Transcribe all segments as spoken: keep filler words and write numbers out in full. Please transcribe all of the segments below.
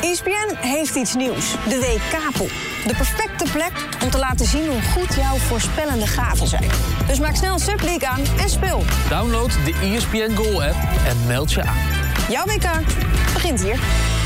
E S P N heeft iets nieuws. De W K-pool. De perfecte plek om te laten zien hoe goed jouw voorspellende gaven zijn. Dus maak snel een Subleague aan en speel. Download de E S P N Goal-app en meld je aan. Jouw W K begint hier.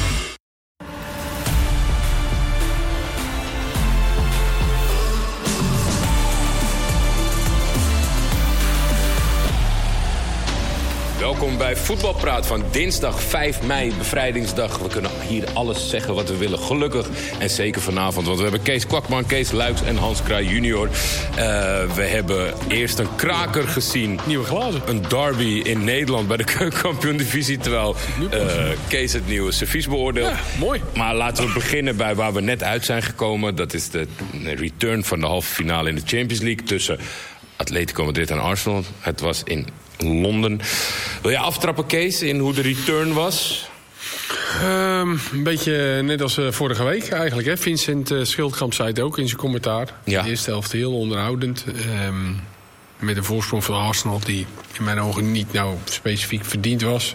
Welkom bij Voetbalpraat van dinsdag vijf mei, bevrijdingsdag. We kunnen hier alles zeggen wat we willen, gelukkig. En zeker vanavond, want we hebben Kees Kwakman, Kees Luijks en Hans Kraai junior. Uh, we hebben eerst een kraker gezien. Nieuwe glazen. Een derby in Nederland bij de keukenkampioen-divisie. Terwijl uh, Kees het nieuwe servies beoordeelt. Ja, mooi. Maar laten we beginnen bij waar we net uit zijn gekomen. Dat is de return van de halve finale in de Champions League tussen Atletico Madrid en Arsenal. Het was in Londen. Wil je aftrappen, Kees, in hoe de return was? Um, een beetje net als uh, vorige week eigenlijk. Hè? Vincent uh, Schildkamp zei het ook in zijn commentaar. Ja. De eerste helft heel onderhoudend. Um, met een voorsprong van Arsenal die in mijn ogen niet nou specifiek verdiend was.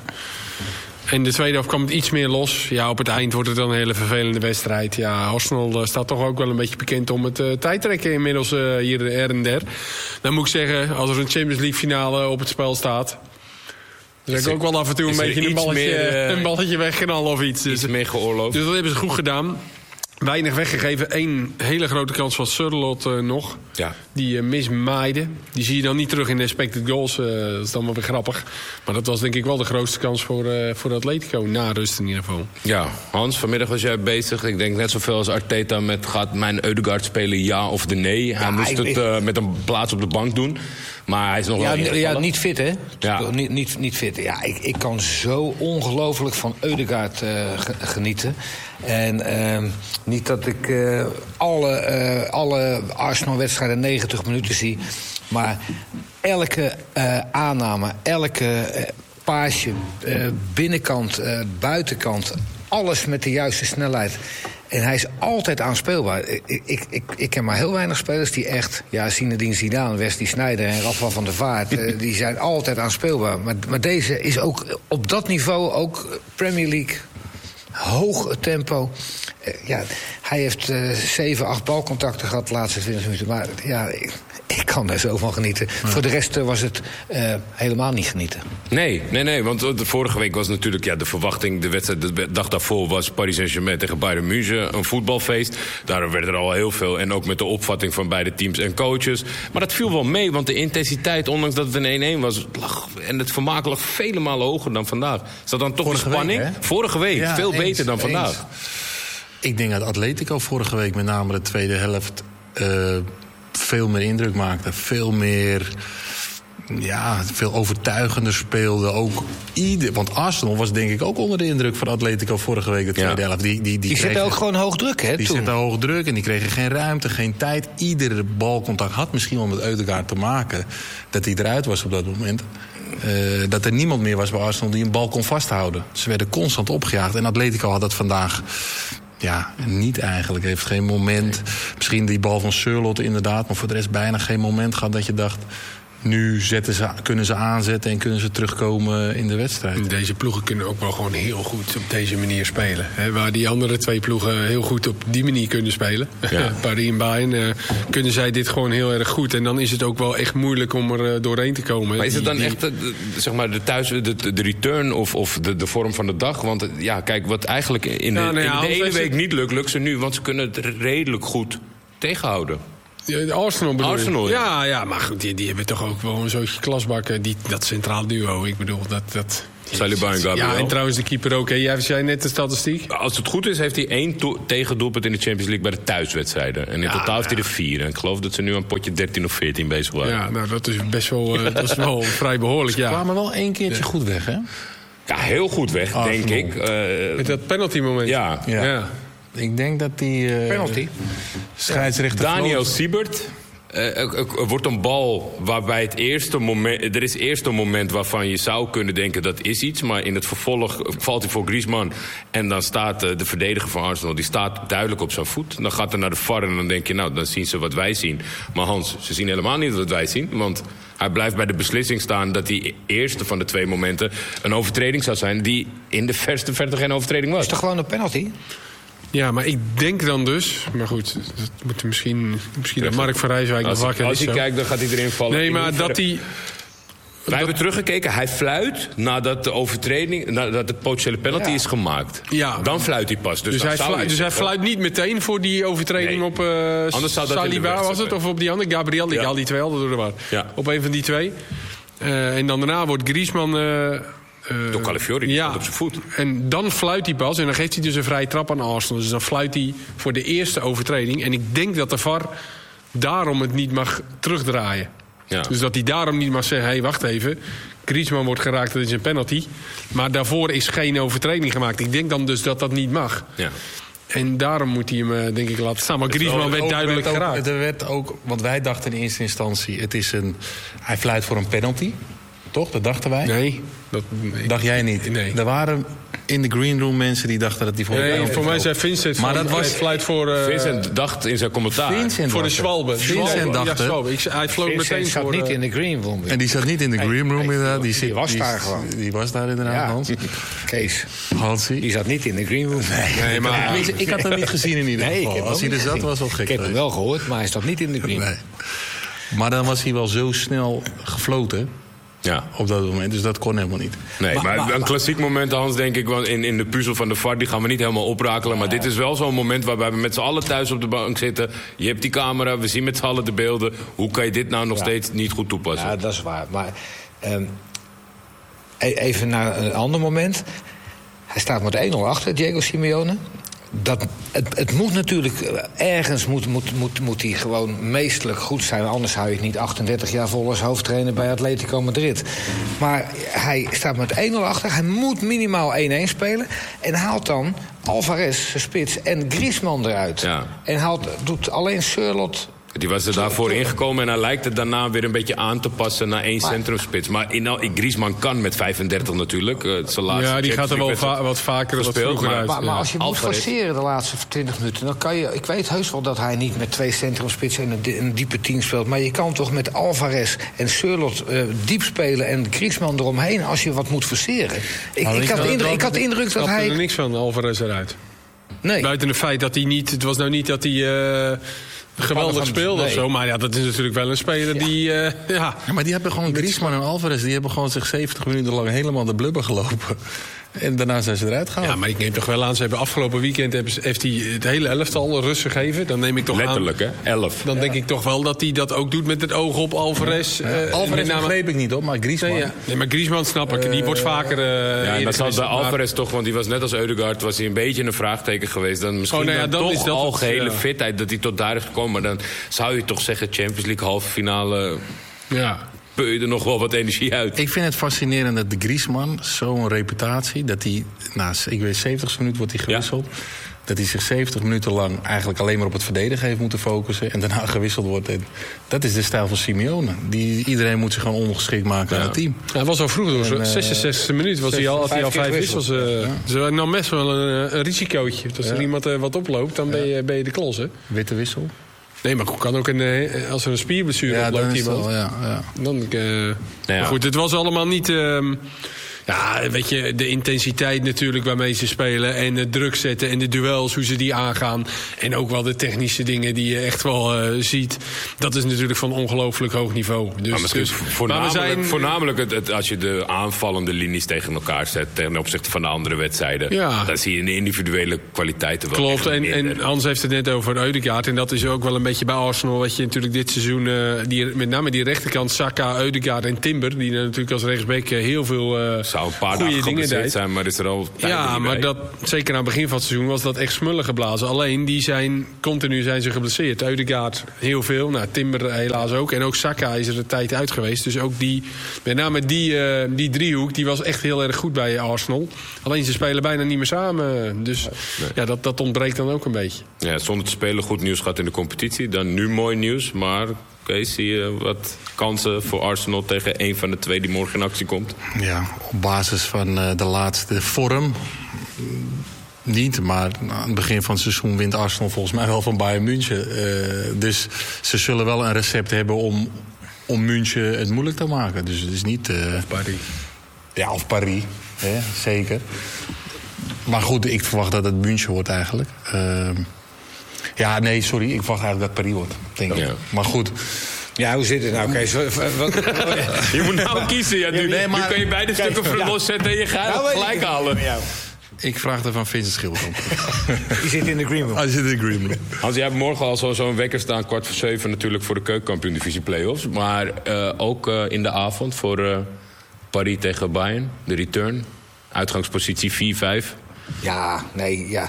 En de tweede helft kwam het iets meer los. Ja, op het eind wordt het dan een hele vervelende wedstrijd. Ja, Arsenal uh, staat toch ook wel een beetje bekend om het uh, tijdrekken inmiddels uh, hier er en der. Dan moet ik zeggen, als er een Champions League finale op het spel staat, dan zeg ik ook wel af en toe een beetje een balletje, meer, uh, een balletje wegknallen of iets. Iets dus, meer geoorloofd. Dus dat hebben ze goed gedaan. Weinig weggegeven. Eén hele grote kans van Sørloth uh, nog. Ja. Die uh, mismaaide. Die zie je dan niet terug in de expected goals. Uh, dat is dan wel weer grappig. Maar dat was denk ik wel de grootste kans voor, uh, voor Atletico. Na rust in ieder geval. Ja, Hans, vanmiddag was jij bezig. Ik denk net zoveel als Arteta met gaat mijn Ødegaard spelen ja of de nee. Hij ja, moest ik, het uh, met een plaats op de bank doen. Maar hij is nog ja, wel ja, niet fit, hè? Ja. Niet, niet, niet fit. Ja, ik, ik kan zo ongelooflijk van Ødegaard uh, genieten. En uh, niet dat ik uh, alle, uh, alle Arsenal-wedstrijden negentig minuten zie. Maar elke uh, aanname, elke uh, paasje, uh, binnenkant, uh, buitenkant, alles met de juiste snelheid. En hij is altijd aanspeelbaar. Ik, ik, ik, ik ken maar heel weinig spelers die echt... Ja, Zinedine Zidane, Wesley Sneijder en Rafa van der Vaart... uh, die zijn altijd aanspeelbaar. Maar, maar deze is ook op dat niveau ook Premier League. Hoog tempo. Uh, ja, hij heeft uh, zeven, acht balcontacten gehad de laatste twintig minuten. Maar ja, ik, ik kan daar zo van genieten. Ja. Voor de rest uh, was het uh, helemaal niet genieten. Nee, nee, nee. Want de vorige week was natuurlijk ja, de verwachting... de wedstrijd de dag daarvoor was Paris Saint-Germain tegen Bayern München. Een voetbalfeest. Daar werd er al heel veel. En ook met de opvatting van beide teams en coaches. Maar dat viel wel mee, want de intensiteit... ondanks dat het een één-één was... lag, en het vermaak lag vele malen hoger dan vandaag. Is dat dan toch vorige een spanning? Week, vorige week, ja, veel eens, beter dan eens. Vandaag. Ik denk dat Atletico vorige week met name de tweede helft... Uh, veel meer indruk maakte. Veel meer... Ja, veel overtuigender speelde. Ook ieder, want Arsenal was denk ik ook onder de indruk van Atletico vorige week, de tweede ja. helft. Die, die, die, die zetten ook gewoon hoog druk, hè? Die zetten hoog druk en die kregen geen ruimte, geen tijd. Iedere balcontact had misschien wel met Ødegaard te maken. Dat hij eruit was op dat moment. Uh, dat er niemand meer was bij Arsenal die een bal kon vasthouden. Ze werden constant opgejaagd. En Atletico had dat vandaag... Ja, niet eigenlijk. Heeft geen moment. Misschien die bal van Sørloth inderdaad. Maar voor de rest bijna geen moment gehad dat je dacht... Nu zetten ze, kunnen ze aanzetten en kunnen ze terugkomen in de wedstrijd. Deze ploegen kunnen ook wel gewoon heel goed op deze manier spelen. He, waar die andere twee ploegen heel goed op die manier kunnen spelen. Ja. Paris en Bayern uh, kunnen zij dit gewoon heel erg goed. En dan is het ook wel echt moeilijk om er uh, doorheen te komen. Maar is het dan die, echt de, zeg maar de, thuis, de, de return of, of de, de vorm van de dag? Want ja, kijk, wat eigenlijk in de, ja, nou ja, in de ene week het... niet lukt, lukt ze nu. Want ze kunnen het redelijk goed tegenhouden. Ja, de Arsenal bedoel Arsenal, ja. ja. ja, maar goed, die, die hebben toch ook wel een zootje klasbakken. Die, dat centraal duo, ik bedoel, dat... dat Saliba en Gabriel. Ja, en trouwens de keeper ook. Hè. Jij zei net de statistiek. Als het goed is, heeft hij één to- tegendoelpunt in de Champions League bij de thuiswedstrijden. En in ja, totaal heeft hij er vier. En ik geloof dat ze nu aan potje dertien of veertien bezig waren. Ja, nou, dat is best wel, uh, dat is wel vrij behoorlijk, ja. Ze kwamen wel één keertje ja. goed weg, hè? Ja, heel goed weg, Arsenal. Denk ik. Uh, Met dat penalty moment. Ja. ja. ja. Ik denk dat die... Uh, penalty. Scheidsrechter... Daniel Siebert... Uh, er wordt een bal waarbij het eerste moment... Er is eerst een moment waarvan je zou kunnen denken dat is iets... maar in het vervolg valt hij voor Griezmann... en dan staat uh, de verdediger van Arsenal... die staat duidelijk op zijn voet. Dan gaat hij naar de V A R en dan denk je... nou, dan zien ze wat wij zien. Maar Hans, ze zien helemaal niet wat wij zien... want hij blijft bij de beslissing staan... dat die eerste van de twee momenten een overtreding zou zijn... die in de verste verte geen overtreding was. Is toch gewoon een penalty? Ja, maar ik denk dan dus... Maar goed, dat moet misschien, misschien dat Mark van Rijswijk nog wakker is. Als hij kijkt, dan gaat hij erin vallen. Nee, maar dat hij... Wij dat... hebben teruggekeken, hij fluit nadat de overtreding... nadat de potentiële penalty ja. is gemaakt. Ja. Dan fluit hij pas. Dus, dus, hij, fluit, dus hij fluit niet meteen voor die overtreding nee. op uh, Anders zou dat Saliba, was het? Of op die andere? Gabriel, die ja. al die twee hadden door de war. Ja. Op een van die twee. Uh, en dan daarna wordt Griezmann... Uh, Uh, Door Calafiori, die ja, staat op zijn voet. En dan fluit hij pas en dan geeft hij dus een vrije trap aan Arsenal. Dus dan fluit hij voor de eerste overtreding. En ik denk dat de V A R daarom het niet mag terugdraaien. Ja. Dus dat hij daarom niet mag zeggen, hé, hey, wacht even. Griezmann wordt geraakt, dat is een penalty. Maar daarvoor is geen overtreding gemaakt. Ik denk dan dus dat dat niet mag. Ja. En daarom moet hij hem, denk ik, laten staan. Maar Griezmann werd duidelijk werd ook, geraakt. Er werd ook, want wij dachten in eerste instantie... Het is een, hij fluit voor een penalty. Toch? Dat dachten wij? Nee. Dat nee. Dacht jij niet? Nee. Er waren in de green room mensen die dachten dat hij voor... Nee, voor mij zei Vincent... Maar dat was... fluit voor... Uh, Vincent dacht in zijn commentaar... Vincent voor de Schwalbe. Vincent dacht ja, Schwalbe. Ik, hij vloog Vincent meteen zat voor... niet in de green room. En die zat niet in de green room, hey, inderdaad. Die, die, die was die, daar gewoon. Die was daar inderdaad, ja. Hans. Kees. Hansie. Die zat niet in de green room. Nee, nee maar... Ja. Ik, ik had hem niet gezien in ieder geval. Nee, als hij er zat, was wel gek. Ik heb hem wel gehoord, maar hij zat niet in de green room. Nee. Maar dan was hij wel zo snel gefloten... Ja. Op dat moment, dus dat kon helemaal niet. Nee, maar, maar, maar een klassiek moment, Hans, denk ik... want in, in de puzzel van de V A R, die gaan we niet helemaal oprakelen... maar dit is wel zo'n moment waarbij we met z'n allen thuis op de bank zitten. Je hebt die camera, we zien met z'n allen de beelden. Hoe kan je dit nou nog ja. steeds niet goed toepassen? Ja, dat is waar. Maar um, even naar een ander moment. Hij staat met één nul achter, Diego Simeone... Dat, het, het moet natuurlijk, ergens moet, moet, moet, moet hij gewoon meestelijk goed zijn. Anders hou je het niet achtendertig jaar vol als hoofdtrainer bij Atletico Madrid. Maar hij staat met één nul achter. Hij moet minimaal één-één spelen. En haalt dan Alvarez, zijn spits, en Griezmann eruit. Ja. En haalt, doet alleen Sørloth... Die was er daarvoor ingekomen en hij lijkt het daarna weer een beetje aan te passen naar één maar, centrumspits. Maar in, in Griezmann kan met vijfendertig natuurlijk. Uh, zijn laatste ja, die gaat er wel va- wat vaker gespeeld. Maar, maar, maar als je moet forceren de laatste twintig minuten... dan kan je, ik weet heus wel dat hij niet met twee centrumspitsen en een, een diepe tien speelt... maar je kan toch met Alvarez en Sørloth uh, diep spelen en Griezmann eromheen... als je wat moet forceren. Ik, ik, had, de indruk, ik had de indruk dat hij... er niks van Alvarez eruit. Nee. Buiten het feit dat hij niet... Het was nou niet dat hij... Uh, geweldig speelde nee. of zo, maar ja, dat is natuurlijk wel een speler ja. die... Uh, ja. ja, maar die hebben gewoon Griezmann en Alvarez... die hebben gewoon zich zeventig minuten lang helemaal de blubber gelopen. En daarna zijn ze eruit gehaald. Ja, maar ik neem toch wel aan, ze hebben afgelopen weekend... Hebben, heeft hij het hele elftal rust gegeven. Dan neem ik toch letterlijk, aan, hè? Elf. Dan ja. denk ik toch wel dat hij dat ook doet met het oog op Alvarez. Ja. Uh, Alvarez name... begreep ik niet, op, maar Griezmann... Nee, ja. nee, maar Griezmann snap ik. Uh, die wordt vaker... Uh, ja, dat zat bij maar... Alvarez toch, want die was net als Ødegaard... was hij een beetje een vraagteken geweest. Dan misschien oh, nou ja, dan, dan toch is dat algehele ja. fitheid dat hij tot daar is gekomen. Maar dan zou je toch zeggen, Champions League halve finale... Ja. Put je er nog wel wat energie uit. Ik vind het fascinerend dat de Griezmann zo'n reputatie... dat hij, nou, ik weet, zeventig minuten wordt hij gewisseld... Ja. dat hij zich zeventig minuten lang eigenlijk alleen maar op het verdedigen heeft moeten focussen... en daarna gewisseld wordt. En dat is de stijl van Simeone. Die, iedereen moet zich gewoon ongeschikt maken ja. aan het team. Ja, hij was al vroeg, door uh, zesenzestigste minuut was hij al, had hij al vijf wissels. Uh, ja. Dus hij nam best wel een, een risicootje. Als er ja. iemand uh, wat oploopt, dan ja. ben, je, ben je de klos, hè? Witte wissel. Nee, maar kan ook een, als er een spierblessure ja, oploopt iemand. Wel, ja, ja. Dan, uh, ja. Maar goed, het was allemaal niet... Uh, ja, weet je, de intensiteit natuurlijk waarmee ze spelen... en het druk zetten en de duels, hoe ze die aangaan... en ook wel de technische dingen die je echt wel uh, ziet... dat is natuurlijk van ongelooflijk hoog niveau. Dus, maar dus, voornamelijk, maar zijn, voornamelijk het, het, als je de aanvallende linies tegen elkaar zet... ten opzichte van de andere wedstrijden... Ja. dan zie je de individuele kwaliteiten wel. Klopt, en, en Hans heeft het net over Ødegaard... en dat is ook wel een beetje bij Arsenal... wat je natuurlijk dit seizoen, uh, die, met name die rechterkant... Saka, Ødegaard en Timber... die natuurlijk als rechtsback heel veel... Uh, zou een paar dagen geblesseerd zijn, maar is er al ja, maar dat, zeker aan het begin van het seizoen was dat echt smullen geblazen. Alleen, die zijn, continu zijn ze geblesseerd. Ødegaard heel veel, nou, Timber helaas ook. En ook Saka is er een tijd uit geweest. Dus ook die, met name die, uh, die driehoek, die was echt heel erg goed bij Arsenal. Alleen, ze spelen bijna niet meer samen. Dus nee. ja, dat, dat ontbreekt dan ook een beetje. Ja, zonder te spelen goed nieuws gaat in de competitie. Dan nu mooi nieuws, maar Okay, zie je wat kansen voor Arsenal tegen een van de twee die morgen in actie komt? Ja, op basis van uh, de laatste vorm niet. Maar aan het begin van het seizoen wint Arsenal volgens mij wel van Bayern München. Uh, dus ze zullen wel een recept hebben om, om München het moeilijk te maken. Dus het is niet... Uh, of Paris. Ja, of Paris. Hè, zeker. Maar goed, ik verwacht dat het München wordt eigenlijk. Uh, ja, nee, sorry. Ik verwacht eigenlijk dat Paris wordt, denk ik. Ja. Maar goed... Ja, hoe zit het nou, Kees? Je moet nou kiezen. Ja, nu, nee, maar, nu kan je beide kijk, stukken voor ja. loszetten en je gaat nou, gelijk halen. Ik vraag er van Vincent Schilkamp. Die zit in de green room. Ah, die zit in de green room. Hans, jij hebt morgen al zo'n zo wekker staan, kwart voor zeven natuurlijk voor de keukenkampioen-divisie play-offs. Maar uh, ook uh, in de avond voor uh, Paris tegen Bayern, de return. Uitgangspositie vier vijf. Ja, nee, ja.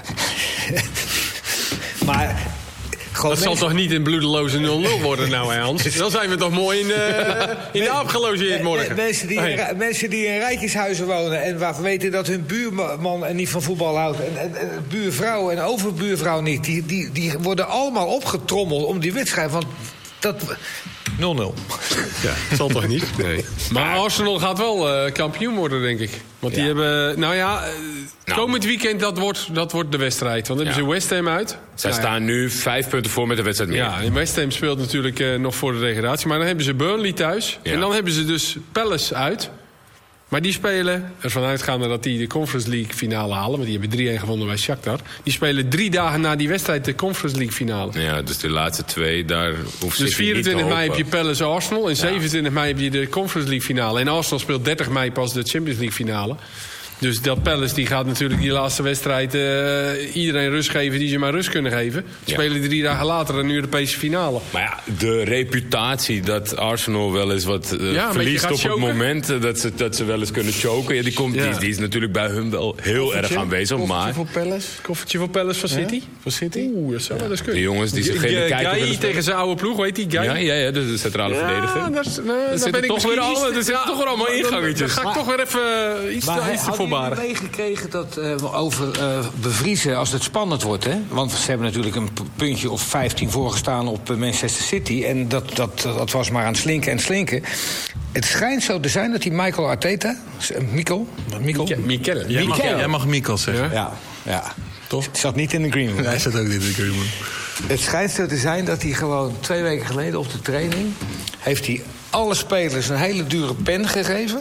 Maar... Dat mensen... zal toch niet een bloedeloze nul nul worden nou, hè, Hans? Dan zijn we toch mooi in, uh, in de aap gelogeerd morgen. Mensen die, hey. in, mensen die in rijtjeshuizen wonen en waarvan weten dat hun buurman en niet van voetbal houdt... en, en, en buurvrouw en overbuurvrouw niet, die, die, die worden allemaal opgetrommeld om die wedstrijd. Want dat... nul nul. Ja, dat zal toch niet? Nee. Maar Arsenal gaat wel uh, kampioen worden, denk ik. Want die ja. hebben... Nou ja... Uh, Nou, komend weekend, dat wordt, dat wordt de wedstrijd. Want dan hebben ja. ze West Ham uit. Zij nou, staan nu vijf punten voor met de wedstrijd meer. Ja, en West Ham speelt natuurlijk uh, nog voor de degradatie. Maar dan hebben ze Burnley thuis. Ja. En dan hebben ze dus Palace uit. Maar die spelen, ervan uitgaande dat die de Conference League finale halen... want die hebben drie een gewonnen bij Shakhtar... die spelen drie dagen na die wedstrijd de Conference League finale. Ja, dus de laatste twee, daar hoeft Dus vierentwintig mei heb je Palace Arsenal... en ja. zevenentwintig mei heb je de Conference League finale. En Arsenal speelt dertig mei pas de Champions League finale... Dus dat Palace die gaat natuurlijk die laatste wedstrijd... Uh, iedereen rust geven die ze maar rust kunnen geven. Ja. Spelen drie dagen later een Europese finale. Maar ja, de reputatie dat Arsenal wel eens wat uh, ja, verliest op choken. Het moment... Uh, dat, ze, dat ze wel eens kunnen choken... Ja, die, komt, ja. die, die is natuurlijk bij hun wel heel koffertje, erg aanwezig. Koffertje maar... voor Palace? Koffertje voor Palace van City? Ja? Voor City? Oeh, dat zou wel eens kunnen. De jongens die zich geen kijken Guy tegen zijn oude ploeg, weet die Guy? Ja, ja, ja, dus de centrale ja, verdediger. Dat is, nou, dat ben ik toch weer alle, er zitten toch weer allemaal ingangetjes. Dan ga ik toch weer even iets, te, iets te voorbaren. dat uh, over uh, bevriezen als het spannend wordt. Hè? Want ze hebben natuurlijk een puntje of vijftien voorgestaan op uh, Manchester City. En dat, dat, dat was maar aan het slinken en slinken. Het schijnt zo te zijn dat die Mikel Arteta... Mikel? Mikel? Mikel. Jij mag, jij mag Mikel zeggen. Ja, ja. Toch? Het zat niet in de green room. Hij zat ook niet in de green room. Het schijnt zo te zijn dat hij gewoon twee weken geleden op de training... heeft hij alle spelers een hele dure pen gegeven.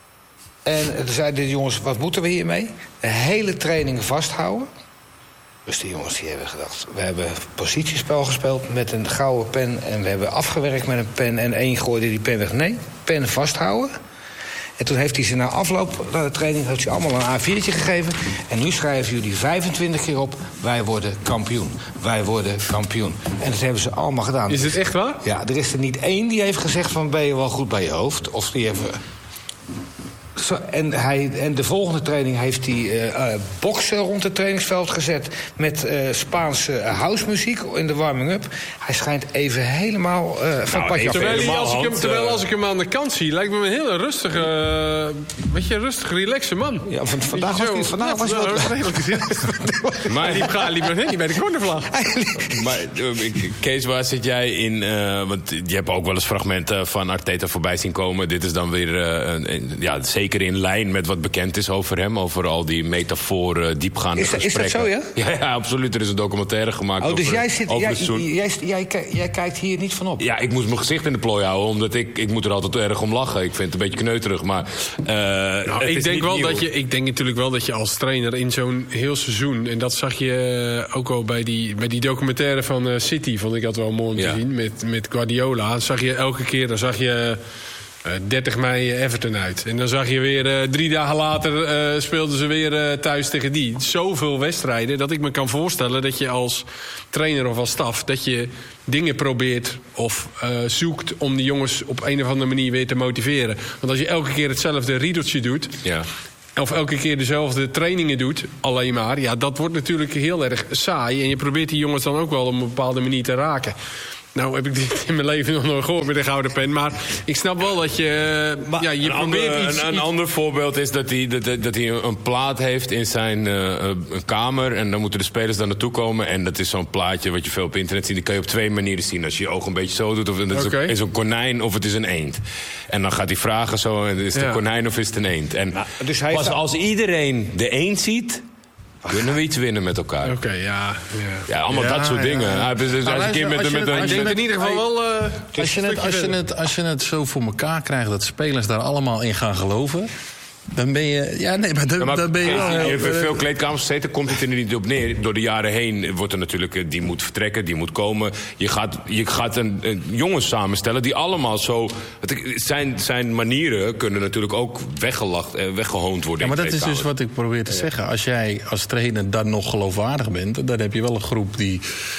En toen zeiden de jongens, wat moeten we hiermee? De hele training vasthouden. Dus die jongens die hebben gedacht... we hebben positiespel gespeeld met een gouden pen... en we hebben afgewerkt met een pen... en één gooide die pen weg. Nee, pen vasthouden. En toen heeft hij ze na afloop naar de training... heeft hij allemaal een A viertje gegeven. En nu schrijven jullie vijfentwintig keer op... wij worden kampioen, wij worden kampioen. En dat hebben ze allemaal gedaan. Is dit echt waar? Ja, er is er niet één die heeft gezegd van... ben je wel goed bij je hoofd? Of die hebben... Zo, en, hij, en de volgende training heeft hij uh, uh, boksen rond het trainingsveld gezet... met uh, Spaanse housemuziek in de warming-up. Hij schijnt even helemaal uh, van nou, padje af. Terwijl, als ik hem, terwijl als ik hem aan de kant zie... lijkt me een hele rustige, uh, beetje rustig, relaxe man. Ja, van, vandaag was hij vandaag was hij wat redelijk. Maar die gaat liep nog niet bij de cornervlag. Maar Kees, waar zit jij in? Uh, want je hebt ook wel eens fragmenten van Arteta voorbij zien komen. Dit is dan weer uh, een, een, ja, zeker in lijn met wat bekend is over hem. Over al die metaforen, diepgaande is dat, gesprekken. Is dat zo, ja? Ja, ja, absoluut. Er is een documentaire gemaakt oh, dus over, jij, zit, over jij, het seizoen. Jij, jij, jij, jij kijkt hier niet van op? Ja, ik moest mijn gezicht in de plooi houden. Omdat ik, ik moet er altijd erg om lachen. Ik vind het een beetje kneuterig. Maar uh, nou, ik, denk wel dat je, ik denk natuurlijk wel dat je als trainer in zo'n heel seizoen... en dat zag je ook al bij die, bij die documentaire van uh, City... vond ik dat wel mooi om te ja. zien, met, met Guardiola. Zag je elke keer, dan zag je... Uh, dertig mei Everton uit. En dan zag je weer, uh, drie dagen later uh, speelden ze weer uh, thuis tegen die. Zoveel wedstrijden dat ik me kan voorstellen dat je als trainer of als staf... dat je dingen probeert of uh, zoekt om die jongens op een of andere manier weer te motiveren. Want als je elke keer hetzelfde riedeltje doet... Ja. Of elke keer dezelfde trainingen doet, alleen maar... ja, dat wordt natuurlijk heel erg saai. En je probeert die jongens dan ook wel op een bepaalde manier te raken. Nou heb ik dit in mijn leven nog nooit gehoord met de gouden pen. Maar ik snap wel dat je... Uh, ja, je een, probeert ander, iets... Een, een iets... ander voorbeeld is dat hij, dat, dat hij een plaat heeft in zijn uh, een kamer. En dan moeten de spelers daar naartoe komen. En dat is zo'n plaatje wat je veel op internet ziet. Die kan je op twee manieren zien. Als je je ogen een beetje zo doet. Of het okay. is een konijn of het is een eend. En dan gaat hij vragen zo. Is het ja. een konijn of is het een eend? En nou, dus hij pas als iedereen de eend ziet... kunnen we iets winnen met elkaar. Oké, okay, ja, ja. Ja, allemaal ja, dat soort ja, dingen. Ja. Ja, dus, dus nou, als als je, met, als met, met, ik denk in ieder geval wel... Uh, als, je het, als, je het, als je het zo voor elkaar krijgt dat spelers daar allemaal in gaan geloven... Dan ben je... Ja, nee, maar dan, ja, maar, dan ben je wel... Je hebt veel kleedkamers gezeten, komt het er niet op neer. Door de jaren heen wordt er natuurlijk... Die moet vertrekken, die moet komen. Je gaat, je gaat een, een jongens samenstellen die allemaal zo... Zijn, zijn manieren kunnen natuurlijk ook weggelacht, eh, weggehoond worden. Ja, maar dat is dus wat ik probeer te zeggen. Als jij als trainer dan nog geloofwaardig bent... dan heb je wel een groep die...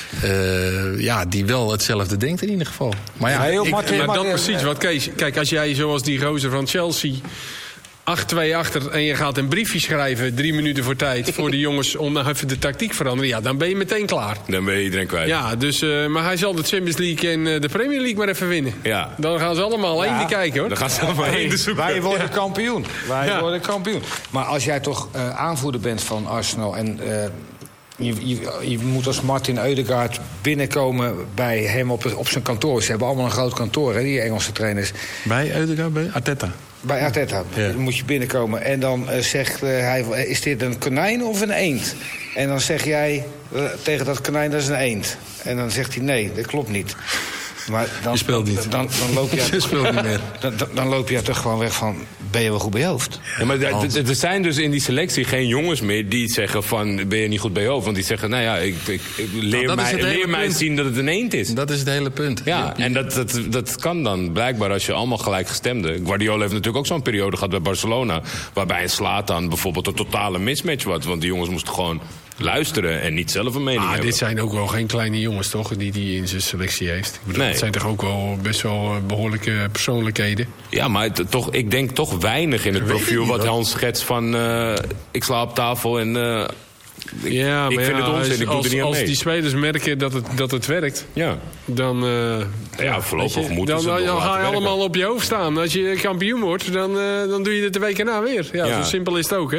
Uh, ja, die wel hetzelfde denkt in ieder geval. Maar ja, ja, ik, Martin, maar dat precies. Wat Kees, kijk, als jij zoals die gozer van Chelsea... acht twee achter en je gaat een briefje schrijven... drie minuten voor tijd voor de jongens om nou even de tactiek veranderen... ja, dan ben je meteen klaar. Dan ben je iedereen kwijt. Ja, dus, uh, maar hij zal de Champions League en uh, de Premier League maar even winnen. Ja. Dan gaan ze allemaal ja. één kijken, hoor. Dan gaan ze allemaal één hey, zoeken. Wij worden ja. kampioen. Wij ja. worden kampioen. Maar als jij toch uh, aanvoerder bent van Arsenal... en uh, je, je, je moet als Martin Ødegaard binnenkomen bij hem op, op zijn kantoor. Ze hebben allemaal een groot kantoor, hè, die Engelse trainers. Bij Ødegaard? Bij Arteta? Bij Arteta ja. moet je binnenkomen. En dan uh, zegt uh, hij, is dit een konijn of een eend? En dan zeg jij uh, tegen dat konijn, dat is een eend. En dan zegt hij, nee, dat klopt niet. Maar dan, je speelt niet. Dan, dan, loop je, je speelt niet meer. Dan, dan, dan loop je toch gewoon weg van, ben je wel goed bij je hoofd? Ja, maar d- d- er zijn dus in die selectie geen jongens meer die zeggen van, ben je niet goed bij je hoofd? Want die zeggen, nou ja, ik, ik, ik leer, nou, mij, leer mij zien dat het een eend is. Dat is het hele punt. Ja, en dat, dat, dat kan dan blijkbaar als je allemaal gelijkgestemden. Guardiola heeft natuurlijk ook zo'n periode gehad bij Barcelona, waarbij een Zlatan bijvoorbeeld een totale mismatch was. Want die jongens moesten gewoon luisteren en niet zelf een mening ah, hebben. Dit zijn ook wel geen kleine jongens, toch? Die hij in zijn selectie heeft. Ik bedoel, nee. Het zijn toch ook wel best wel behoorlijke persoonlijkheden. Ja, maar het, toch, ik denk toch weinig in het profiel wat Hans schetst van... Uh, ik sla op tafel en... Uh, ik, ja, maar ik vind ja, het onzin, als, ik doe als, er niet aan als mee. die spelers merken dat het, dat het werkt, ja. dan... Uh, ja, voorlopig je, moeten dan, ze dan, dan ga je werken. allemaal op je hoofd staan. Als je kampioen wordt, dan, uh, dan doe je het de week erna weer. Ja, ja. Zo simpel is het ook, hè?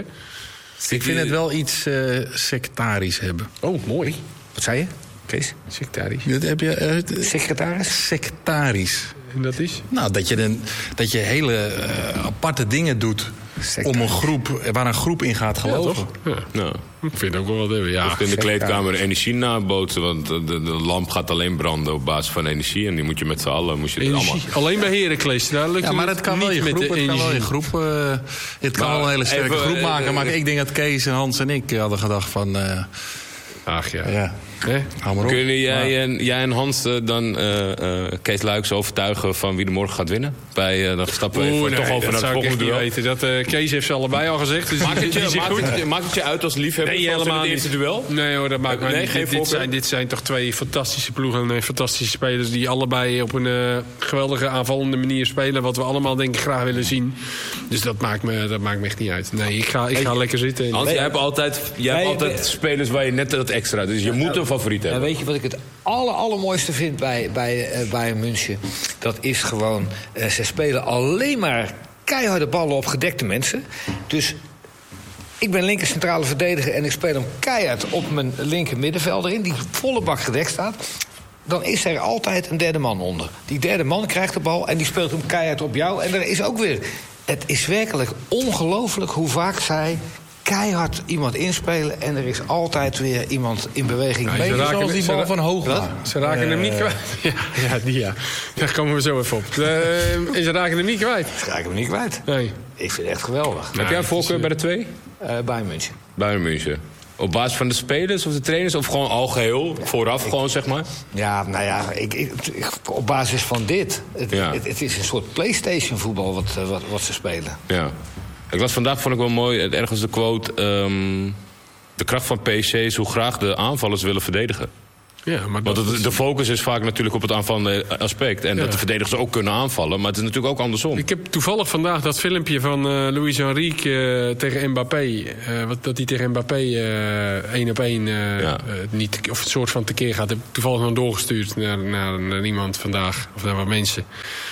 Ik vind het wel iets uh, sectarisch hebben. Oh, mooi. Wat zei je, Kees? Sectarisch. Dat heb je, uh, Secretaris? Sectarisch. En dat is? Nou, dat je, den, dat je hele uh, aparte dingen doet... Sectarisch. Om een groep, waar een groep in gaat geloven. Ja, toch? Ja. Nou, ik vind het ook wel wat hebben. Ja, of in de kleedkamer energie nabootsen. Want de, de, de lamp gaat alleen branden op basis van energie. En die moet je met z'n allen... Moet je het allemaal... Alleen bij Heracles. Daar lukt ja, maar het kan wel je groep. Het kan wel je groep uh, het kan maar wel een hele sterke even, groep maken. Uh, maar uh, ik denk dat Kees en Hans en ik hadden gedacht van... Uh, Ach ja. ja. Nee? Kunnen jij en, jij en Hans uh, dan uh, uh, Kees Luijks overtuigen van wie er morgen gaat winnen? Bij, uh, dan stappen we even Oeh, nee, toch over naar het volgende duel. Weten. Dat, uh, Kees heeft ze allebei al gezegd. Dus maakt, het je, maakt, het, maakt het je uit als liefhebber nee, van het eerste duel? Nee hoor, dat maakt mij nee, niet. Geen dit, zijn, dit zijn toch twee fantastische ploegen en fantastische spelers... die allebei op een uh, geweldige aanvallende manier spelen... wat we allemaal denk ik graag willen zien. Dus dat maakt me, dat maakt me echt niet uit. Nee, ik ga, ik ga lekker zitten. Hans, jij hebt altijd, jij hebt altijd spelers waar je net dat extra... dus je ja, moet een favoriet hebben. Ja, weet je wat ik het aller, allermooiste vind bij, bij uh, Bayern München? Dat is gewoon... Uh, ze spelen alleen maar keiharde ballen op gedekte mensen. Dus ik ben linker centrale verdediger... en ik speel hem keihard op mijn linker middenvelder in... die volle bak gedekt staat. Dan is er altijd een derde man onder. Die derde man krijgt de bal en die speelt hem keihard op jou. En er is ook weer... Het is werkelijk ongelooflijk hoe vaak zij... keihard iemand inspelen en er is altijd weer iemand in beweging. Ja, beetje zoals die bal van Hoogma. Ze raken uh, hem niet kwijt. Ja, ja, die ja. Daar komen we zo even op. Uh, ze raken hem niet kwijt. Ze raken hem niet kwijt. Nee. Ik vind het echt geweldig. Heb jij een voorkeur bij de twee? Uh, Bayern München. Bayern München. Op basis van de spelers of de trainers? Of gewoon algeheel? Ja, vooraf ik, gewoon, zeg maar? Ja, nou ja, ik, ik, op basis van dit. Het, ja. het, het is een soort PlayStation voetbal wat, wat, wat ze spelen. Ja. Ik las vandaag, vond ik wel mooi, ergens de quote... Um, de kracht van P S G is hoe graag de aanvallers willen verdedigen. Ja, maar Want dat het, is... de focus is vaak natuurlijk op het aanvallende aspect. En Ja. dat de verdedigers ook kunnen aanvallen. Maar het is natuurlijk ook andersom. Ik heb toevallig vandaag dat filmpje van uh, Luis Enrique uh, tegen Mbappé. Uh, wat, dat hij tegen Mbappé uh, één op één uh, Ja. uh, niet, of het soort van tekeer gaat. Heb ik toevallig nog doorgestuurd naar, naar, naar iemand vandaag. Of naar wat mensen.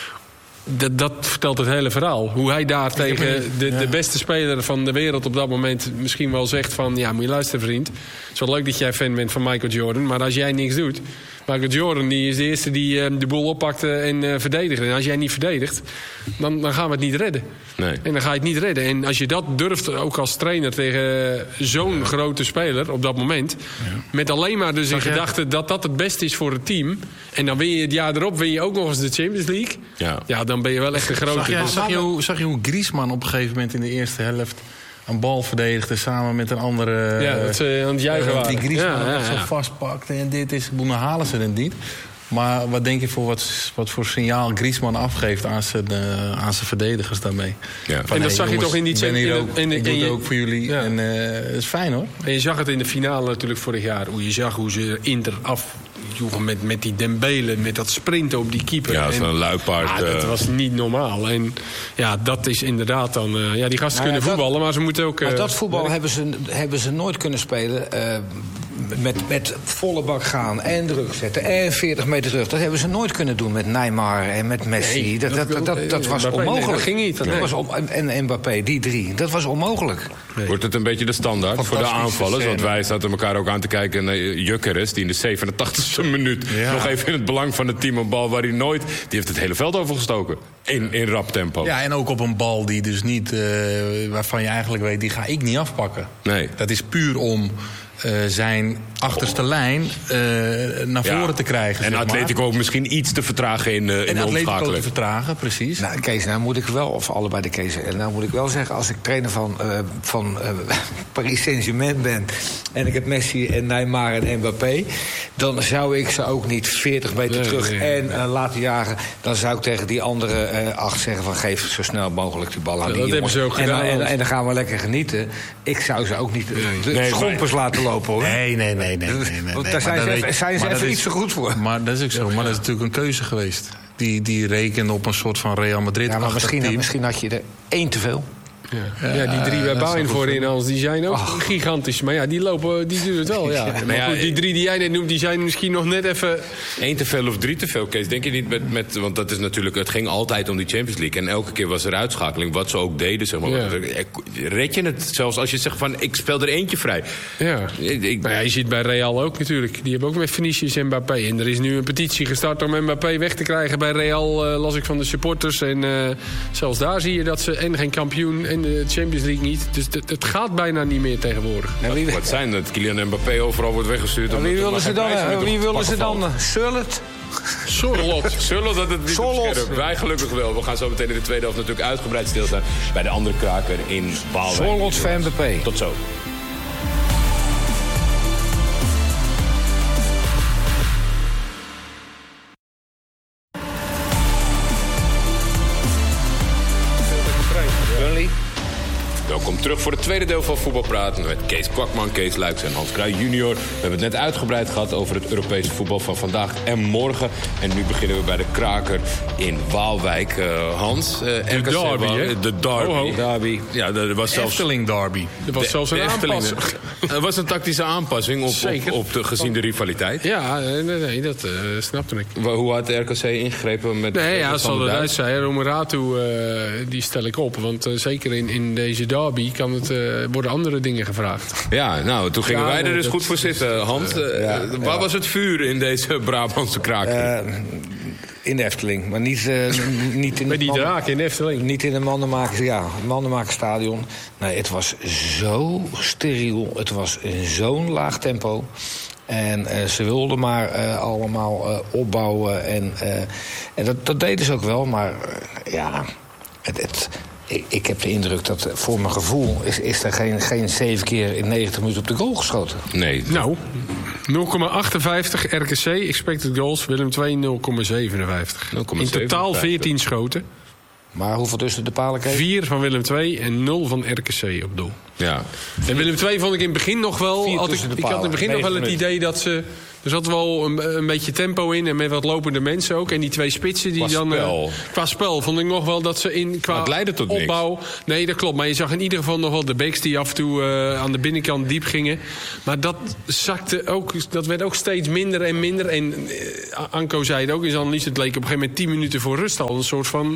Dat, dat vertelt het hele verhaal. Hoe hij daar tegen de, de beste speler van de wereld op dat moment misschien wel zegt van... ja, moet je luisteren, vriend. Het is wel leuk dat jij fan bent van Michael Jordan... maar als jij niks doet... Michael Jordan die is de eerste die uh, de boel oppakte en uh, verdedigde. En als jij niet verdedigt, dan, dan gaan we het niet redden. Nee. En dan ga je het niet redden. En als je dat durft, ook als trainer... tegen zo'n ja. grote speler op dat moment... Ja. met alleen maar dus in gedachte dat dat het beste is voor het team... en dan win je het jaar erop win je ook nog eens de Champions League... ja, ja dan ben je wel echt een grote... Zag, jij, zag, je hoe, zag je hoe Griezmann op een gegeven moment in de eerste helft... een bal verdedigde samen met een andere... Ja, dat ze aan het juichen waren. Die Griezmann ja, ja, zo ja. vastpakte en dit is... Dan halen ze het niet. Maar wat denk je voor wat, wat voor signaal Griezmann afgeeft aan zijn, uh, aan zijn verdedigers daarmee? Ja. Van, en dat hey, zag jongens, je toch in die... Ik ben hier ook, in de, ik doe het ook voor jullie. Ja. En uh, dat is fijn hoor. En je zag het in de finale natuurlijk vorig jaar. Hoe je zag hoe ze Inter afjoegen met, met die Dembele. Met dat sprinten op die keeper. Ja, zo'n luipaard. Ah, dat uh... was niet normaal. En ja, dat is inderdaad dan... Uh, ja, die gasten nou ja, kunnen voetballen, dat, maar ze moeten ook... Uh, maar dat voetbal hebben ze, hebben ze nooit kunnen spelen... Uh, met, met volle bak gaan en druk zetten en veertig meter terug. Dat hebben ze nooit kunnen doen met Neymar en met Messi. Nee, dat, dat, dat, dat, dat was Mbappé, onmogelijk. Nee, dat ging niet. Dat nee. was on, en Mbappé, die drie. Dat was onmogelijk. Nee. Wordt het een beetje de standaard voor de aanvallers? Want wij zaten elkaar ook aan te kijken naar Gyökeres... die in de zevenentachtigste minuut ja. nog even in het belang van het team... een bal waar hij nooit... die heeft het hele veld overgestoken. In, in rap tempo. Ja, en ook op een bal die dus niet... Uh, waarvan je eigenlijk weet, die ga ik niet afpakken. Nee. Dat is puur om... Uh, zijn achterste oh. lijn uh, naar voren ja. te krijgen. En zeg Atletico ook misschien iets te vertragen in, uh, in en de Atletico omschakeling. te vertragen, precies. Nou, Kees, nou moet ik wel, of allebei de Kees... nou moet ik wel zeggen, als ik trainer van, uh, van uh, Paris Saint-Germain ben... en ik heb Messi en Neymar en Mbappé... dan zou ik ze ook niet veertig meter nee, terug nee, en uh, laten jagen. Dan zou ik tegen die andere uh, acht zeggen van... geef zo snel mogelijk die bal aan ja, die dat jongens. Hebben ze ook en, gedaan, en, en, en dan gaan we lekker genieten. Ik zou ze ook niet nee. de nee, schompers maar... laten lopen, hoor. Nee, nee, nee. nee, nee, nee Want nee, daar zijn ze, weet, even, zijn ze even is, iets te goed voor. Maar dat is ook zo. Maar dat is natuurlijk een keuze geweest. Die, die rekende op een soort van Real Madrid. Ja, maar misschien, misschien had je er één te veel. Ja. ja, die drie bij Bayern voorin, als die zijn ook oh. gigantisch. Maar ja, die lopen, die doen het wel. Ja. Maar ja, goed, die drie die jij net noemt, die zijn misschien nog net even... Eén te veel of drie te veel, Kees. Denk je niet met, met... Want dat is natuurlijk... Het ging altijd om die Champions League. En elke keer was er uitschakeling. Wat ze ook deden, zeg maar. Ja. Red je het zelfs als je zegt van... Ik speel er eentje vrij. Ja. Ik, maar ja, je ziet bij Real ook natuurlijk. Die hebben ook met Vinicius en Mbappé. En er is nu een petitie gestart om Mbappé weg te krijgen bij Real. Uh, las ik van de supporters. En uh, zelfs daar zie je dat ze en geen kampioen... en de Champions League niet. Dus het, het gaat bijna niet meer tegenwoordig. Ja, wie, wat zijn dat? Kylian Mbappé overal wordt weggestuurd. Ja, wie willen ze dan? Wie willen ze dan? Surlet? Sorlot. Surlot had het niet op scherp. Wij gelukkig wel. We gaan zo meteen in de tweede helft natuurlijk uitgebreid stilstaan... bij de andere kraker in Waalwijk. Sorlot van Mbappé. Tot zo. Welkom terug voor het tweede deel van Voetbal Praten... met Kees Kwakman, Kees Luijks en Hans Kraaij junior. We hebben het net uitgebreid gehad over het Europese voetbal van vandaag en morgen. En nu beginnen we bij de kraker in Waalwijk. Uh, Hans, uh, de R K C derby, Waal, hè? De derby. Oh, oh. derby. Ja, dat was zelfs... Efteling derby. Er was de, zelfs een aanpassing. Het was een tactische aanpassing op, op, op de, gezien de rivaliteit. Ja, nee, nee dat uh, snapte ik. Hoe had de R K C ingegrepen met... Nee, ja, zoals het eruit zei. Romeratu, uh, die stel ik op. Want uh, zeker in, in deze derby kan het... Uh, worden andere dingen gevraagd. Ja, nou, toen gingen ja, wij er dus dat... goed voor zitten. Hans, uh, ja, waar ja. was het vuur in deze Brabantse kraak? Uh, in de Efteling, maar niet, uh, niet in Bij de die man... draak in de Efteling. Niet in de mannenmakers, ja, mannenmakersstadion. Nee, het was zo steriel. Het was in zo'n laag tempo. En uh, ze wilden maar uh, allemaal uh, opbouwen. En, uh, en dat, dat deden ze ook wel, maar uh, ja, het... het Ik, ik heb de indruk dat voor mijn gevoel is, is er geen, geen zeven keer in negentig minuten op de goal geschoten. Nee. Nou, nul komma achtenvijftig R K C, expected goals. Willem twee nul komma zevenenvijftig. In totaal veertien schoten. Maar hoeveel tussen de palen kreeg? vier van Willem twee en nul van R K C op doel. Ja. En Willem twee vond ik in het begin nog wel... Vier Had ik, tussen de ik had in het palen, begin nog wel negen het minuten. idee dat ze... Er zat wel een, een beetje tempo in en met wat lopende mensen ook. En die twee spitsen die Qua dan... spel. Uh, qua spel vond ik nog wel dat ze in... Qua Maar het leidde tot niks. opbouw... Nee, dat klopt. Maar je zag in ieder geval nog wel de backs die af en toe uh, aan de binnenkant diep gingen. Maar dat zakte ook... Dat werd ook steeds minder en minder. En uh, Anko zei het ook in zijn analyse. Het leek op een gegeven moment tien minuten voor rust al. Een soort van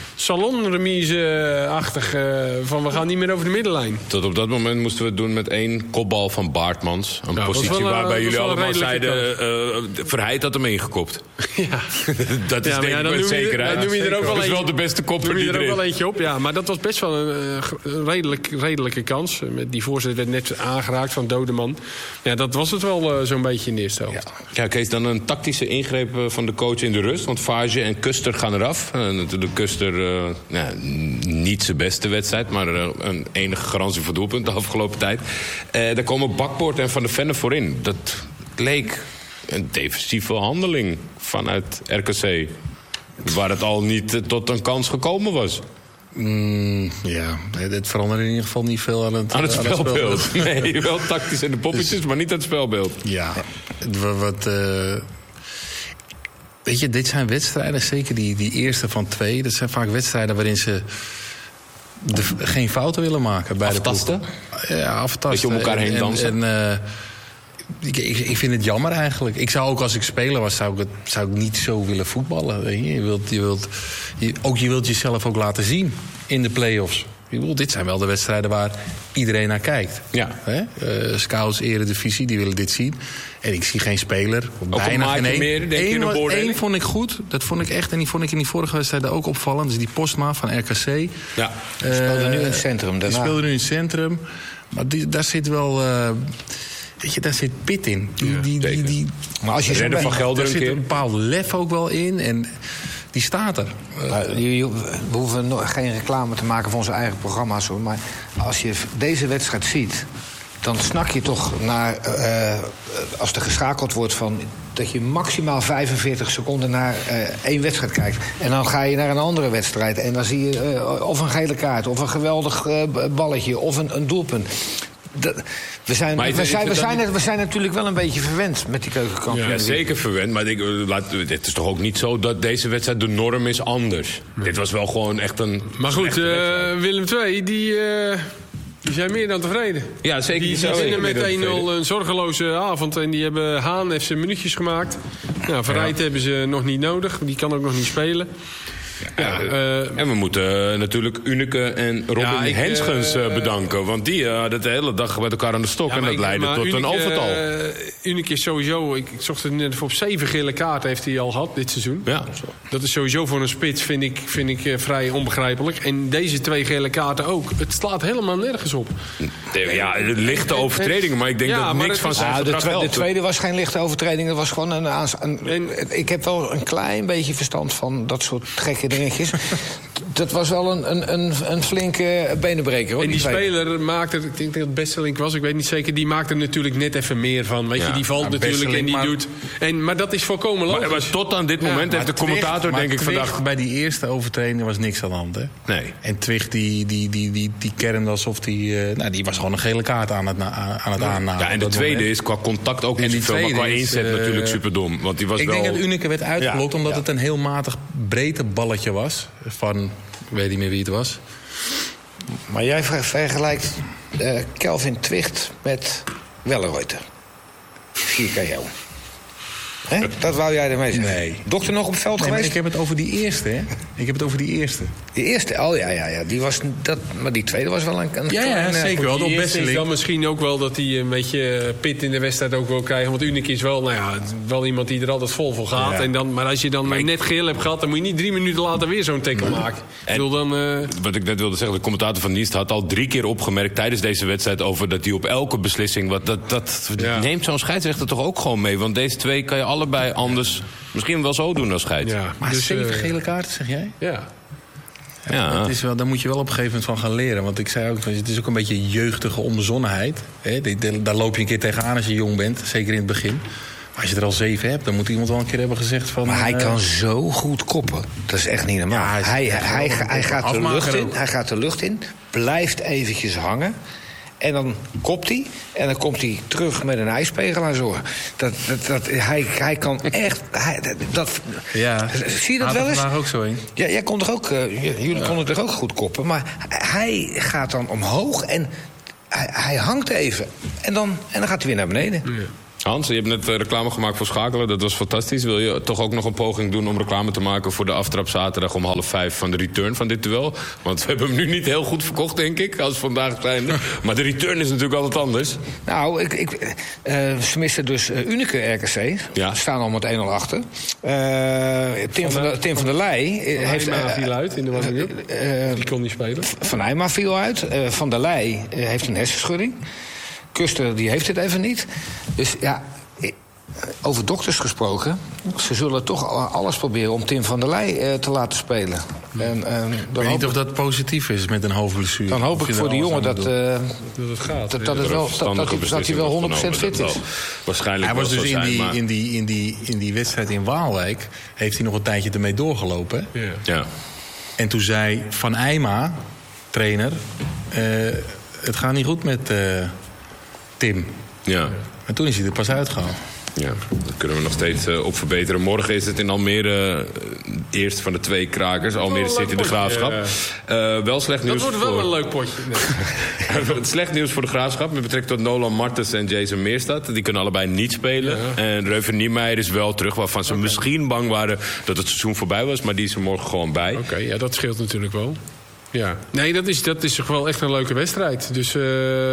salonremise-achtig. Uh, van we gaan niet meer over de middenlijn. Tot op dat moment moesten we het doen met één kopbal van Baartmans. Een Ja, dat was positie wel, uh, waarbij dat jullie was wel een allemaal redelijke zeiden... Uh, Verheid had hem ingekopt. Ja. Dat is Ja, maar denk ja, ik dan met noem je, zekerheid. dan noem je er ook wel Dat is wel eentje- de beste kop noem die je er er ook is. wel eentje op. Ja, maar dat was best wel een, uh, een redelijk, redelijke kans. Met die voorzet werd net aangeraakt van Dodeman. Ja, dat was het wel uh, zo'n beetje in de eerste helft. Ja, Kees, dan een tactische ingreep uh, van de coach in de rust. Want Fage en Kuster gaan eraf. Uh, natuurlijk Kuster uh, nou, niet zijn beste wedstrijd... maar uh, een enige garantie voor doelpunt de afgelopen tijd. Uh, daar komen Bakboord en Van der Venne voorin. Dat leek een defensieve handeling vanuit R K C. Waar het al niet uh, tot een kans gekomen was. Mm, ja, het verandert in ieder geval niet veel aan het, Aan het aan spelbeeld. Nee, wel tactisch in de poppetjes, maar niet aan het spelbeeld. Ja, wat... wat uh, weet je, dit zijn wedstrijden, zeker die, die eerste van twee... dat zijn vaak wedstrijden waarin ze de, geen fouten willen maken. Bij Aftasten? De ploeg. Ja, aftasten. Beetje om elkaar heen En- dansen. En, en, uh, ik, ik, ik vind het jammer eigenlijk. Ik zou ook als ik speler was, zou ik, het, zou ik niet zo willen voetballen. Weet je, je wilt, je wilt, je, ook, je wilt jezelf ook laten zien in de play-offs. Ik bedoel, dit zijn wel de wedstrijden waar iedereen naar kijkt. Ja. Hè? Uh, scouts, eredivisie, die willen dit zien. En ik zie geen speler. een Bijna maatje geen één. meer, denk je, in Eén een wa- beoordeling? één vond ik goed. Dat vond ik echt. En die vond ik in die vorige wedstrijden ook opvallend. Dus die Postma van R K C. Ja. Die speelde Uh, nu in het centrum Die daarna. speelde nu in het centrum. Maar die, daar zit wel... Uh, weet je, daar zit pit in. Die, Ja, die, die, zeker. die, Maar als je zo Redden van bij- Gelder daar een zit keer. een bepaald lef ook wel in. En die staat er. Maar je- je- we hoeven nog geen reclame te maken voor onze eigen programma's, hoor. Maar als je deze wedstrijd ziet, dan snak je toch naar... Uh, als er geschakeld wordt van... dat je maximaal vijfenveertig seconden naar uh, één wedstrijd kijkt. En dan ga je naar een andere wedstrijd. En dan zie je uh, of een gele kaart, of een geweldig uh, balletje, of een, een doelpunt. Dat, we, zijn, Maar is we, het- zijn, is we, het dan zijn, niet- het- we zijn natuurlijk wel een beetje verwend met die keukenkampioen. Ja, zeker verwend. Maar ik, uh, laat, het is toch ook niet zo dat deze wedstrijd de norm is anders. Dit was wel gewoon echt een... Maar goed, slechte wedstrijd. uh, Willem twee, die, uh, die zijn meer dan tevreden. Ja, zeker. Die, die zijn winnen zeker met meer dan één nul tevreden. een zorgeloze avond. En die hebben Haan heeft ze minuutjes gemaakt. Nou, Verrijd hebben ze nog niet nodig. Die kan ook nog niet spelen. Ja, uh, En we moeten uh, natuurlijk Unike en Robin Ja, ik, Henschens uh, uh, bedanken. Want die uh, hadden de hele dag met elkaar aan de stok. Ja, en maar dat ik- leidde maar tot een Unique, overtal. Uh, Unique is sowieso... Ik, ik zocht het net even op. Zeven gele kaarten heeft hij al gehad dit seizoen. Ja. Dat is sowieso voor een spits, vind ik, vind ik uh, vrij onbegrijpelijk. En deze twee gele kaarten ook. Het slaat helemaal nergens op. Ja, lichte overtredingen. Maar ik denk Ja, dat maar niks het van is- zijn Ja, de, gedrag twe- de helpt. tweede was geen lichte overtreding. Dat was gewoon een, aans- een, En- ik heb wel een klein beetje verstand van dat soort gekke dingetjes. Dat was wel een, een, een, een flinke benenbreker, hoor. En die tweede. speler maakte, ik denk dat het Besselink was, ik weet niet zeker, die maakte er natuurlijk net even meer van. Weet Ja, je, die valt ja, natuurlijk en Besselink, die maar- doet. En, maar dat is volkomen Maar, logisch. maar tot aan dit Ja, moment heeft de commentator denk ik Twicht, vandaag... bij die eerste overtreding was niks aan de hand, hè? Nee. En Twicht die, die, die, die, die kernde alsof die... Uh, nou, die was gewoon een gele kaart aan het, na, aan het aannamen. Ja, en de op dat tweede moment. is qua contact ook niet En die zoveel. Maar qua tweede is, inzet uh, natuurlijk superdom. Want die was Ik wel... denk dat Unike werd uitgeblokt Ja, omdat ja. het een heel matig breedte balletje was. Van, ik weet niet meer wie het was. Maar jij ver- vergelijkt uh, Kelvin Twicht met Wellenreuter. vier K O. Hè? Dat wou jij ermee zeggen? Nee. Dokter nog op het veld Nee, maar geweest? ik heb het over die eerste, hè? Ik heb het over die eerste. Die eerste, oh ja, ja, ja. Die was, dat, maar die tweede was wel een, een Ja, ja, klein, eh, zeker wel. Die Op eerste is Besselink. dan misschien ook wel dat hij een beetje pit in de wedstrijd ook wil krijgen. Want Unique is wel, nou ja, wel iemand die er altijd vol voor gaat. Ja. En dan, maar als je dan net geel hebt gehad, dan moet je niet drie minuten later weer zo'n tackle maken. Ik bedoel dan... Uh, Wat ik net wilde zeggen, de commentator van Niest had al drie keer opgemerkt tijdens deze wedstrijd over dat hij op elke beslissing... Wat, dat, dat Ja. neemt zo'n scheidsrechter toch ook gewoon mee. Want deze twee kan je allebei anders misschien wel zo doen als scheids. ja, Maar dus, zeven eh, gele kaarten, zeg jij? Ja. Ja. Dat is wel, daar moet je wel op een gegeven moment van gaan leren. Want ik zei ook, het is ook een beetje jeugdige onbezonnenheid. Hè? Die- die- Daar loop je een keer tegenaan als je jong bent. Zeker in het begin. Maar als je er al zeven hebt, dan moet iemand wel een keer hebben gezegd van... Maar hij eh, kan zo goed koppen. Dat is echt niet normaal. Ja, hij is hij, echt hij, wel hij, een gaat de afmaker lucht in, ook. hij gaat de lucht in, blijft eventjes hangen. En dan kopt hij. En dan komt hij terug met een ijspegelaar zo. Dat, dat, dat, hij, hij kan echt... Hij, dat, dat, Ja, zie je dat wel eens? vandaag ook zo in. Ja, jij kon toch ook, uh, jullie ja. konden toch ook goed koppen. Maar hij gaat dan omhoog en hij, hij hangt even. En dan, en dan gaat hij weer naar beneden. Ja. Hans, je hebt net reclame gemaakt voor Schakelen. Dat was fantastisch. Wil je toch ook nog een poging doen om reclame te maken... voor de aftrap zaterdag om half vijf van de return van dit duel? Want we hebben hem nu niet heel goed verkocht, denk ik, als vandaag zijn. Maar de return is natuurlijk altijd anders. Nou, ik, ik, uh, ze missen dus uh, Unicum R K C. Ja. Ze staan al met één nul achter. Uh, Tim van, de, Tim van der Leij... Van heeft Eyma viel uit in de warming-up. Uh, Die kon niet spelen. Van Eyma viel uit. Uh, van der Leij uh, heeft een hersenschudding. Kuster die heeft het even niet. Dus ja, over dokters gesproken... ze zullen toch alles proberen om Tim van der Leij uh, te laten spelen. En, uh, dan ik weet niet of dat positief is met een hoofdblessure. Dan hoop ik voor die jongen dat, uh, dat het gaat. Dat, dat, het wel, dat, dat, hij, dat hij wel honderd procent fit is. Waarschijnlijk hij was dus in, zijn, die, maar... in, die, in, die, in die wedstrijd in Waalwijk... heeft hij nog een tijdje ermee doorgelopen. Ja. Ja. En toen zei Van Eyma, trainer... Uh, het gaat niet goed met uh, Tim. Ja. En toen is hij er pas uitgehaald. Ja, daar kunnen we nog steeds uh, op verbeteren. Morgen is het in Almere uh, eerst van de twee krakers. Almere zit in de Graafschap. Uh, wel slecht nieuws. Dat wordt wel voor... een leuk potje. Nee. Slecht nieuws voor de Graafschap met betrekking tot Nolan Martens en Jason Meerstad. Die kunnen allebei niet spelen. Ja. En Reuven Niemeyer is wel terug, waarvan ze okay. misschien bang waren dat het seizoen voorbij was. Maar die is er morgen gewoon bij. Oké, okay, ja, dat scheelt natuurlijk wel. Ja. Nee, dat is, dat is toch wel echt een leuke wedstrijd. Dus uh,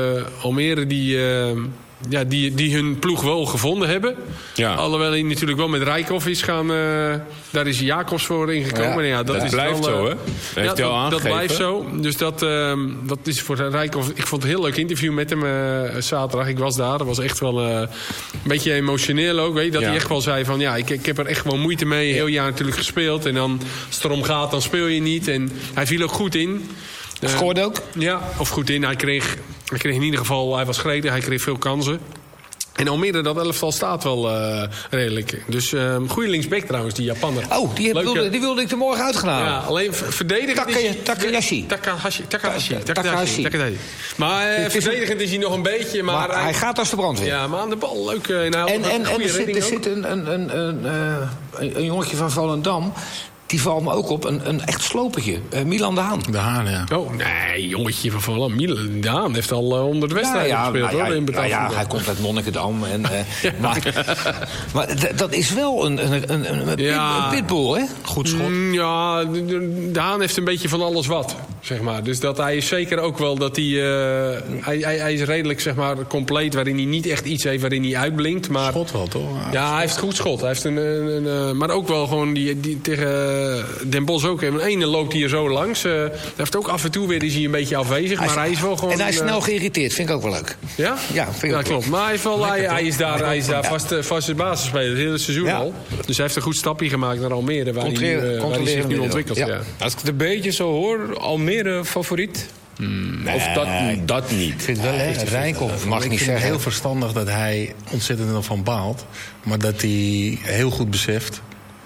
Almere die... Uh, Ja, die, die hun ploeg wel gevonden hebben. Ja. Alhoewel hij natuurlijk wel met Rijkoff is gaan... Uh, daar is Jacobs voor ingekomen. Ja, ja, dat dat is blijft wel, uh, zo, hè? Heeft ja, hij al aangegeven. Dat blijft zo. Dus dat, uh, dat is voor Rijkoff... Ik vond het een heel leuk interview met hem uh, zaterdag. Ik was daar. Dat was echt wel uh, een beetje emotioneel ook. Weet je? Dat ja. hij echt wel zei van... Ja, ik, ik heb er echt wel moeite mee. Heel jaar natuurlijk gespeeld. En dan, als het erom gaat, dan speel je niet. En hij viel ook goed in. Uh, Scoorde ook? Ja, of goed in. Hij kreeg, hij kreeg in ieder geval... Hij was gretig, hij kreeg veel kansen. En Almere, dat elftal staat wel uh, redelijk. Dus uh, goede linksback trouwens, die Japaner. Oh, die, heb, wilde, die wilde ik er morgen uitgenomen. Ja, alleen verdedigend Taka, is hij... Takahashi. Takahashi. Takahashi. Takahashi. Takahashi. Maar uh, verdedigend is hij nog een beetje... Maar, maar hij, hij gaat als de brandweer. Ja, maar aan de bal leuk. Uh, en hij en en, en er zit, er ook. zit een, een, een, een, uh, een jongetje van Volendam... Die valt me ook op, een, een echt slopertje. Uh, Milan de Haan. De Haan, ja. Oh, nee, jongetje van Volendam. Milan de Haan heeft al uh, honderd wedstrijden ja, ja, gespeeld, nou, hoor. Ja, in nou ja, hij komt uit Monnikendam. En, uh, ja. Maar, maar d- dat is wel een, een, een, een, ja. een pitbull, hè? Goed schot. Mm, ja, de, de Haan heeft een beetje van alles wat, zeg maar. Dus dat hij is zeker ook wel dat hij... Uh, hij, hij... Hij is redelijk, zeg maar, compleet... waarin hij niet echt iets heeft waarin hij uitblinkt. Maar, schot wel, toch? Ja, ja hij heeft goed schot. Hij heeft een, een, een, maar ook wel gewoon die, die, tegen Den Bosch ook. En ene loopt hier zo langs. Uh, hij heeft ook af en toe weer is hij een beetje afwezig. Hij is, maar hij is wel gewoon... En hij is snel uh, geïrriteerd. Vind ik ook wel leuk. Ja? Ja, vind ik ja ook klopt. leuk. Maar hij is, wel, hij, hij is daar, hij is daar ja. vast, vast basisspeler. Het hele seizoen ja. al. Dus hij heeft een goed stapje gemaakt naar Almere. Waar, hij, uh, waar hij zich nu ontwikkelt. Ja. Ja. Als ik het een beetje zo hoor, Almere favoriet... Hmm, nee. Of dat, dat niet. Ik vind wel, hè, Rijkoff mag ik niet zeggen. Heel verstandig dat hij ontzettend van baalt. Maar dat hij heel goed beseft...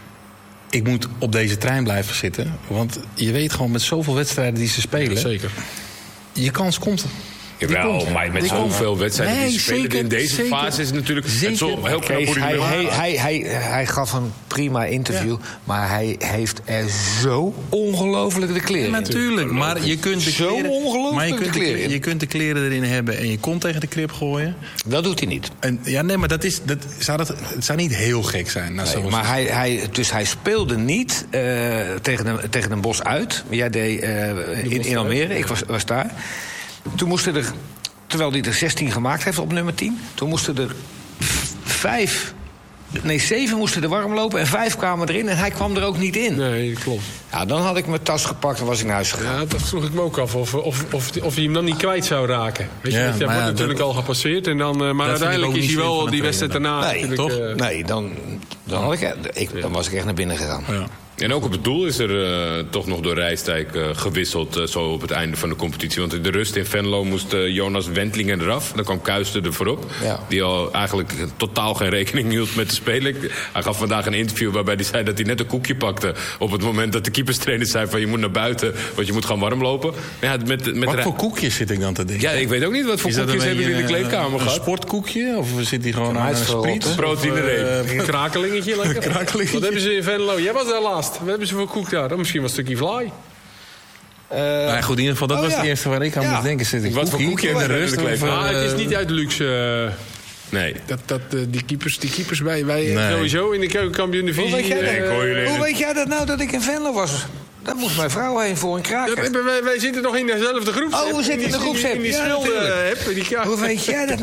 ik moet op deze trein blijven zitten. Want je weet gewoon met zoveel wedstrijden die ze spelen... Ja, zeker. Je kans komt er. Jawel, maar met zoveel wedstrijden nee, die spelen zeker, in deze zeker, fase is het natuurlijk zeker. Zo, heel knap Kees, hoe hij, hij, hij, hij, hij, hij gaf een prima interview, ja. maar hij heeft er zo ongelooflijk de kleren. Ja, natuurlijk, maar je kunt de kleren, zo ongelooflijk maar je kunt de kleren. De, je kunt de kleren erin hebben en je kont tegen de krip gooien. Dat doet hij niet. En, ja, nee, maar dat is, dat, zou dat, het zou niet heel gek zijn. Nou, nee, maar hij, hij, dus hij speelde niet uh, tegen, een, tegen een Bos uit. Jij deed uh, in, in Almere, ik was, was daar. Toen moesten er... Terwijl hij er zestien gemaakt heeft op nummer tien. Toen moesten er vijf... Nee, zeven moesten er warm lopen en vijf kwamen erin. En hij kwam er ook niet in. Nee, klopt. Ja, dan had ik mijn tas gepakt en was ik naar huis gegaan. Ja, dat vroeg ik me ook af. Of, of, of, of hij hem dan niet kwijt zou raken. Weet je, ja, dat wordt ja, natuurlijk dat, al gepasseerd. En dan, uh, maar uiteindelijk is hij wel die wedstrijd daarna... Nee, toch? Uh, nee, dan, dan, had ik, ik, dan was ik echt naar binnen gegaan. Ja. En ook op het doel is er uh, toch nog door Rijsdijk uh, gewisseld... Uh, zo op het einde van de competitie. Want in de rust in Venlo moest uh, Jonas Wentlingen eraf. Dan kwam Kuijster er voorop. Ja. Die al eigenlijk totaal geen rekening hield met de speler. Hij gaf vandaag een interview waarbij hij zei dat hij net een koekje pakte... op het moment dat de keeperstrainer zei van... je moet naar buiten, want je moet gaan warmlopen. Ja, met, met wat Rij... voor koekjes zit ik dan te denken? Ja, ik weet ook niet wat voor koekjes hebben jullie in de kleedkamer een gehad. Een sportkoekje? Of zit hij gewoon aan een spriet? Proteïnereep. Een krakelingetje lekker. krakelingetje. Wat hebben ze in Venlo? Jij was daar laatst. Wat hebben ze voor koek daar? Misschien was een stukje vlaai. Uh, nou, goed, in ieder geval, dat oh, was ja. het eerste waar ik aan ja. moest denken. Zit ik wat voor koekje in de rust? Of, uh, ah, het is niet uit de luxe... Uh, nee. Dat, dat, uh, die keepers, die keepers wij, wij nee. sowieso in de keukenkampioen-divisie... Hoe, weet jij, uh, uh, hoe weet jij dat nou dat ik in Venlo was? Daar moest mijn vrouw heen voor een kraker. Ja, wij, wij zitten nog in dezelfde groep. Oh, we zitten in de groep. In die, die, die ja, schilden, uh, heb, die hoe weet jij dat